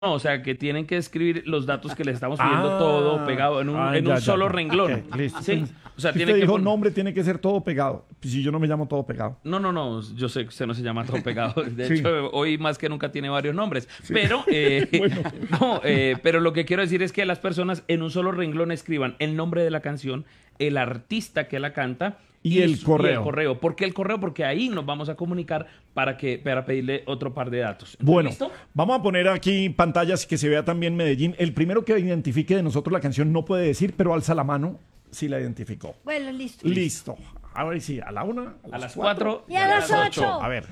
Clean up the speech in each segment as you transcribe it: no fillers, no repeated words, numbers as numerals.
No, o sea, que tienen que escribir los datos que les estamos pidiendo todo pegado en un solo renglón. Ok, listo. Sí. O sea, Si tiene usted que dijo nombre, tiene que ser todo pegado. Si yo no me llamo todo pegado. No, yo sé que usted no se llama todo pegado. De Sí. hecho, hoy más que nunca tiene varios nombres. Sí. Pero, Bueno. pero lo que quiero decir es que las personas en un solo renglón escriban el nombre de la canción, el artista que la canta Y el correo. Y el correo. ¿Por qué el correo? Porque ahí nos vamos a comunicar para pedirle otro par de datos. Bueno, ¿Listo? vamos a poner aquí pantallas que se vea también Medellín. El primero que identifique de nosotros la canción no puede decir, pero alza la mano si la identificó. Bueno, listo. Listo. Ahora sí, a la una, A las 4 Y a las 8. A ver.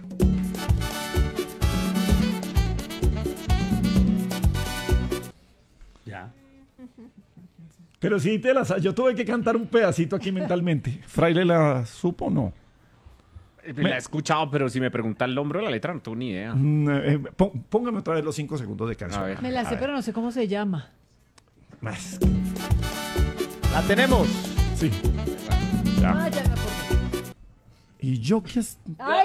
Ya. Pero sí te yo tuve que cantar un pedacito aquí mentalmente. ¿Fraile la supo o no? La he escuchado, pero si me pregunta el nombre o la letra, no tengo ni idea. Póngame otra vez los 5 segundos de canción. A ver. Me la sé, pero no sé cómo se llama. Más. ¡La tenemos! Sí. Ah, ya me acordé. ¿Y yo qué es? ¡Ay!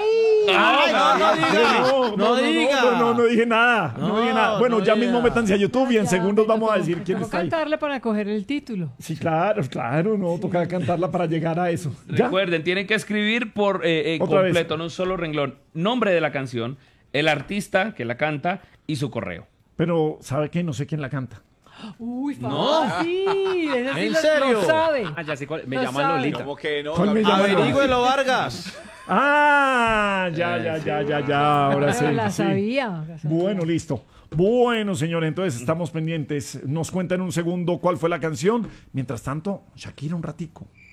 No dije nada. No dije nada. Bueno, ya mismo métanse a YouTube y en Ya, segundos me vamos a tocó- decir me quién tocó está ahí. cantarle para coger el título. Sí, claro, no, toca cantarla para llegar a eso. ¿Ya? Recuerden, tienen que escribir por Otra vez. completo, en un solo renglón, nombre de la canción, el artista que la canta y su correo. Pero, ¿sabe qué? No sé quién la canta. Uy, fácil. Ese sí ¿En lo serio? sabe. Ah, ya sé cuál. Me Lo llaman sabe. Lolita. ¿Cómo que no? ¿Cuál me llama? Averígüelo, Vargas. Ah, ya, ahora sí. Pero la sí. sabía. Bueno, listo. Bueno, señores, entonces estamos pendientes. Nos cuenta en un segundo cuál fue la canción. Mientras tanto, Shakira un ratico.